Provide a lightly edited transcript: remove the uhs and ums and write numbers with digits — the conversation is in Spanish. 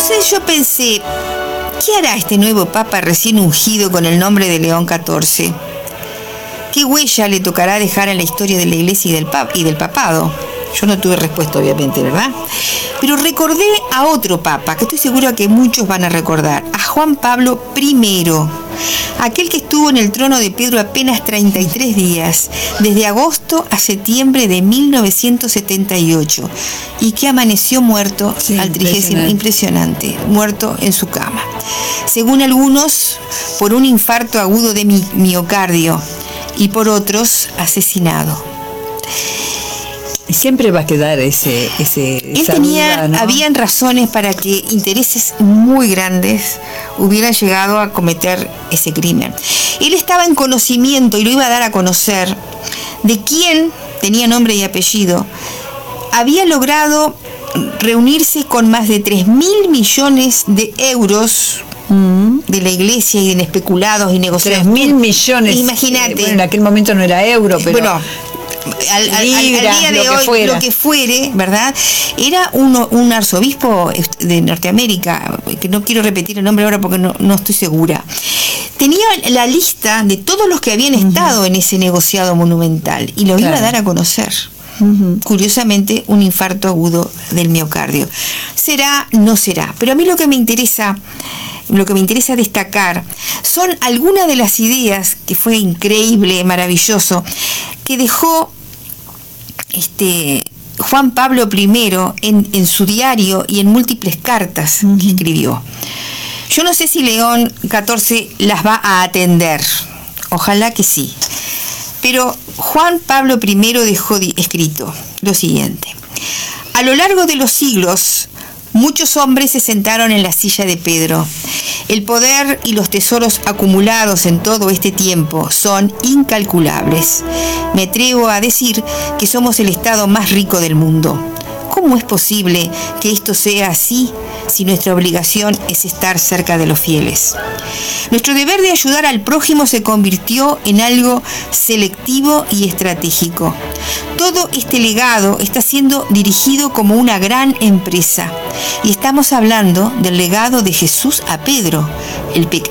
Entonces yo pensé, ¿qué hará este nuevo Papa recién ungido con el nombre de León XIV? ¿Qué huella le tocará dejar en la historia de la Iglesia y del papado? Yo no tuve respuesta, obviamente, ¿verdad? Pero recordé a otro papa, que estoy segura que muchos van a recordar, a Juan Pablo I, aquel que estuvo en el trono de Pedro apenas 33 días, desde agosto a septiembre de 1978, y que amaneció muerto al 30º, impresionante, muerto en su cama. Según algunos, por un infarto agudo de miocardio, y por otros, asesinado. Siempre va a quedar ese Él tenía, duda, ¿no? Habían razones para que intereses muy grandes hubieran llegado a cometer ese crimen. Él estaba en conocimiento, y lo iba a dar a conocer, de quién, tenía nombre y apellido, había logrado reunirse con más de 3.000 millones de euros de la Iglesia y en especulados y negociados. 3.000 millones. Imagínate. Bueno, en aquel momento no era euro, pero... Bueno, al día de hoy, lo que fuere, ¿verdad? Era un arzobispo de Norteamérica, que no quiero repetir el nombre ahora porque no estoy segura. Tenía la lista de todos los que habían estado en ese negociado monumental y lo iba a dar a conocer. Curiosamente, un infarto agudo del miocardio. ¿Será? No será. Pero a mí lo que me interesa destacar son algunas de las ideas que fue increíble, maravilloso, que dejó Juan Pablo I en su diario y en múltiples cartas que escribió. Yo no sé si León XIV las va a atender, ojalá que sí, pero Juan Pablo I dejó escrito lo siguiente: a lo largo de los siglos, muchos hombres se sentaron en la silla de Pedro. El poder y los tesoros acumulados en todo este tiempo son incalculables. Me atrevo a decir que somos el estado más rico del mundo. ¿Cómo es posible que esto sea así si nuestra obligación es estar cerca de los fieles? Nuestro deber de ayudar al prójimo se convirtió en algo selectivo y estratégico. Todo este legado está siendo dirigido como una gran empresa. Y estamos hablando del legado de Jesús a Pedro, el